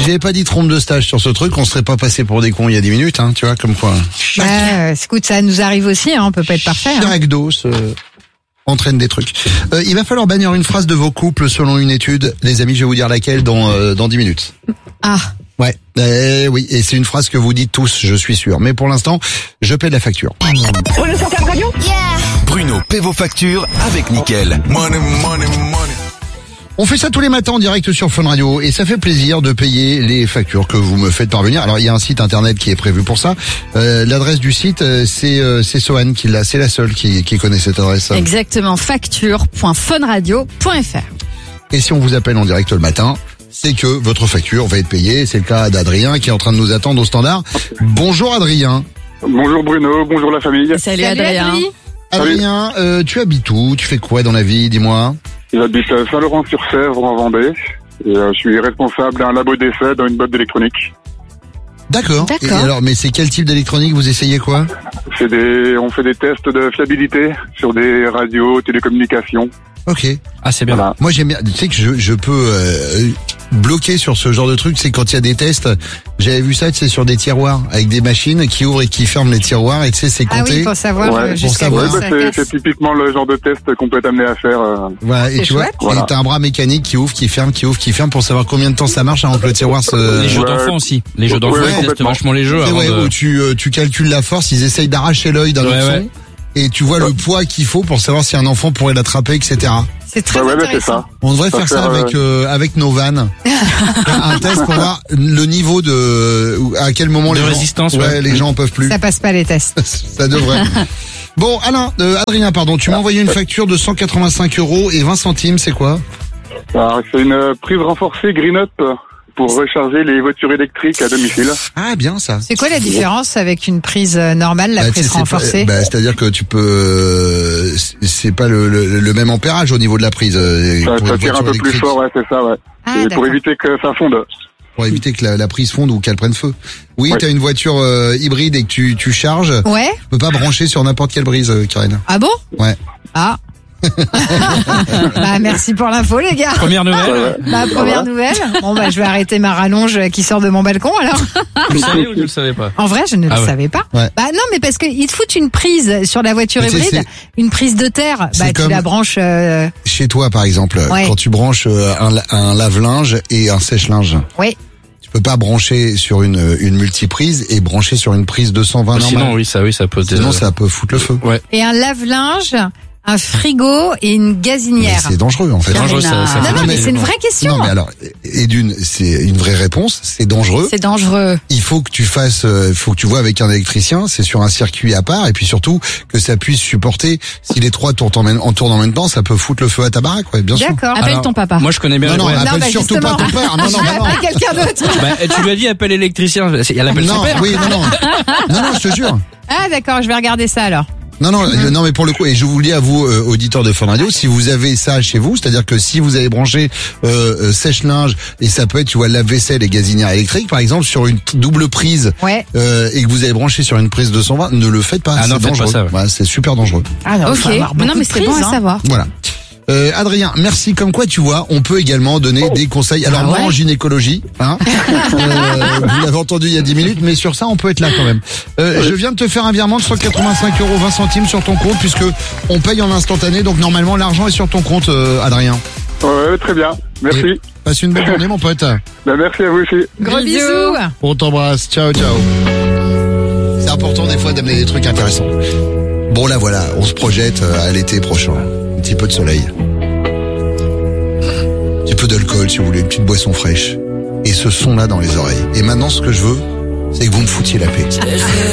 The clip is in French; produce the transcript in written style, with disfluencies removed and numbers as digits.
j'avais pas dit trompe de stage sur ce truc, on serait pas passé pour des cons il y a 10 minutes, hein, tu vois, comme quoi. Écoute, ça nous arrive aussi, hein, on peut pas être parfait. Chaque dose entraîne des trucs. Il va falloir bannir une phrase de vos couples selon une étude. Les amis, je vais vous dire laquelle dans 10 minutes. Ah. Ouais, oui, et c'est une phrase que vous dites tous, je suis sûr. Mais pour l'instant, je paie la facture. Bruno paie vos factures avec Nickel. Money. On fait ça tous les matins en direct sur Fun Radio et ça fait plaisir de payer les factures que vous me faites parvenir. Alors il y a un site internet qui est prévu pour ça. L'adresse du site c'est Sohan qui l'a, c'est la seule qui connaît cette adresse. Exactement, facture.funradio.fr. Et si on vous appelle en direct le matin, c'est que votre facture va être payée. C'est le cas d'Adrien qui est en train de nous attendre au standard. Bonjour Adrien. Bonjour Bruno, bonjour la famille. Salut Adrien. Adrien, tu habites où? Tu fais quoi dans la vie? Dis-moi. J'habite à Saint-Laurent-sur-Sèvre en Vendée. Et je suis responsable d'un labo d'essai dans une boîte d'électronique. D'accord. Et alors, mais c'est quel type d'électronique? Vous essayez quoi? On fait des tests de fiabilité sur des radios, télécommunications. Ok. Ah, c'est bien. Voilà. Moi j'aime bien, tu sais que je peux bloquer sur ce genre de truc, c'est quand il y a des tests. J'avais vu ça, tu sais, sur des tiroirs avec des machines qui ouvrent et qui ferment les tiroirs et tu sais c'est compté. Ah oui, pour savoir Ouais, jusqu'à pour quand savoir. ça casse. C'est typiquement le genre de test qu'on peut être amené à faire. Voilà, et C'est tu vois, chouette. Voilà. et t'as un bras mécanique qui ouvre, qui ferme pour savoir combien de temps ça marche avant que le tiroir se... Les jeux Ouais. d'enfants aussi. Les jeux d'enfants, Ouais, ils testent complètement. vachement les jeux C'est avant ouais, de... où tu calcules la force, ils essayent d'arracher l'œil d'un Ouais, enfant ouais. et tu vois le poids qu'il faut pour savoir si un enfant pourrait l'attraper, etc. C'est très Ouais, c'est intéressant. ça. On devrait faire ça avec nos vannes. Un test pour voir le niveau à quel moment De les gens, résistance, ouais. les gens en peuvent plus. Ça passe pas les tests. Ça devrait. Bon, Alain, Adrien, pardon, tu m'as envoyé une facture de 185,20 €, c'est quoi? Alors, c'est une prise renforcée Green Up pour recharger les voitures électriques à domicile. Ah, bien ça. C'est quoi la différence avec une prise normale, la Bah, prise c'est pas- renforcée? c'est-à-dire que tu peux, c'est pas le même ampérage au niveau de la prise. Ça Pour une tire un voiture peu plus électrique, fort, ouais, c'est ça, ouais. Ah, Et pour d'accord. éviter que ça fonde. pour éviter que la prise fonde ou qu'elle prenne feu. Oui, Ouais. t'as une voiture hybride et que tu charges. Ouais. Tu peux pas brancher sur n'importe quelle prise, Karine. Ah bon? Ouais. Ah. Bah, merci pour l'info, les gars. Première nouvelle. Bah, première nouvelle. Bon, bah, je vais arrêter ma rallonge qui sort de mon balcon, alors. Vous le savez ou vous le savez pas? En vrai, je ne Ah le ouais. savais pas. Ouais. Bah, non, mais parce qu'ils te foutent une prise sur la voiture Mais tu sais, hybride, une prise de terre. c'est Bah, tu comme- la branches, Chez toi, par exemple, Ouais. quand tu branches un lave-linge et un sèche-linge. oui. Tu peux pas brancher sur une multiprise et brancher sur une prise 220 Sinon, normale. oui, ça peut... Sinon, ça peut foutre le feu. Ouais. Et un lave-linge, un frigo et une Mais gazinière. c'est dangereux, en fait. Dangereux, ça Non, fait non, mais mal. c'est une vraie question. Non, mais alors, et c'est une vraie réponse, c'est dangereux. C'est dangereux. Il faut que tu fasses, faut que tu vois avec un électricien, c'est sur un circuit à part, et puis surtout, que ça puisse supporter, si les trois tournent en même temps, ça peut foutre le feu à ta baraque, ouais, bien sûr. D'accord. Appelle Alors, ton papa. Moi, je connais bien... Non, ouais. appelle bah, surtout justement. pas ton père. Non, non. Pas quelqu'un d'autre. Bah, tu lui as dit appelle l'électricien. Il appelle son Non, père. oui, non, je te jure. Ah, d'accord, je vais regarder ça alors. Non, mais pour le coup, et je vous le dis à vous, auditeurs de Fun Radio, si vous avez ça chez vous, c'est-à-dire que si vous avez branché sèche-linge, et ça peut être, tu vois, lave-vaisselle et gazinière électrique, par exemple, sur une double prise, Ouais. et que vous avez branché sur une prise 220, ne le faites pas, Ah c'est non, faites pas dangereux. ça, ouais. Ouais, c'est super dangereux. Alors, Ok. Non, mais c'est bon à savoir. Voilà. Adrien, merci. Comme quoi, tu vois, on peut également donner des conseils. Alors, moi, en gynécologie, hein, vous l'avez entendu il y a 10 minutes, mais sur ça, on peut être là quand même. Je viens de te faire un virement de 185,20 € sur ton compte, puisque on paye en instantané, donc normalement, l'argent est sur ton compte, Adrien. Ouais, très bien. Merci. Et passe une belle journée, mon pote. Ben, merci à vous aussi. Gros bisous. On t'embrasse. Ciao, ciao. C'est important, des fois, d'amener des trucs intéressants. Bon, là, voilà, on se projette à l'été prochain. Un petit peu de soleil. Un petit peu d'alcool, si vous voulez, une petite boisson fraîche. Et ce son-là dans les oreilles. Et maintenant, ce que je veux, c'est que vous me foutiez la paix.